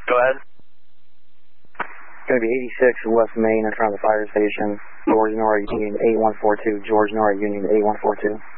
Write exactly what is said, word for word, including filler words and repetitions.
Go ahead. Going to be eighty-six West Main in front of the fire station. George Nora Union eight one four two. George Nora Union eight one four two.